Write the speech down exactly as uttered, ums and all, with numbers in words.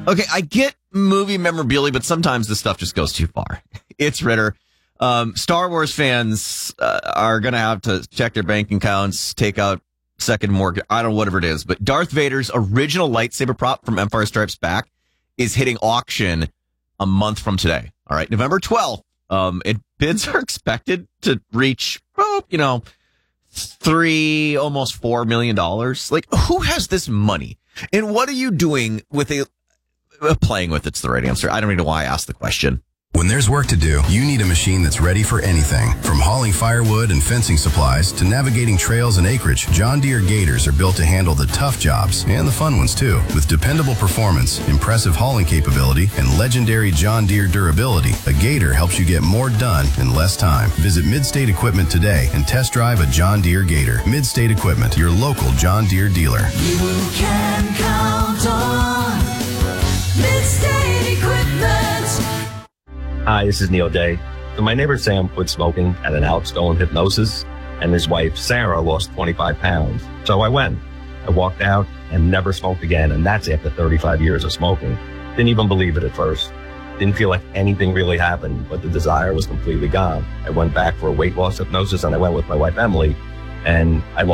Okay, I get movie memorabilia, but sometimes this stuff just goes too far. It's Ritter. Um, Star Wars fans uh, are going to have to check their bank accounts, take out second mortgage. I don't know, whatever it is. But Darth Vader's original lightsaber prop from Empire Strikes Back is hitting auction a month from today. All right, November twelfth. Um, and bids are expected to reach, well, you know, three, almost four million dollars. Like, who has this money? And what are you doing with a, uh, playing with it's the right answer. I don't even know why I asked the question. When there's work to do, you need a machine that's ready for anything. From hauling firewood and fencing supplies to navigating trails and acreage, John Deere Gators are built to handle the tough jobs and the fun ones too. With dependable performance, impressive hauling capability, and legendary John Deere durability, a Gator helps you get more done in less time. Visit Midstate Equipment today and test drive a John Deere Gator. Midstate Equipment, your local John Deere dealer. You can count on Midstate Equipment. Hi, this is Neil Day. So my neighbor Sam quit smoking at an Alex Dolan hypnosis, and his wife Sarah lost twenty-five pounds. So I went. I walked out and never smoked again, and that's after thirty-five years of smoking. Didn't even believe it at first. Didn't feel like anything really happened, but the desire was completely gone. I went back for a weight loss hypnosis, and I went with my wife Emily, and I lost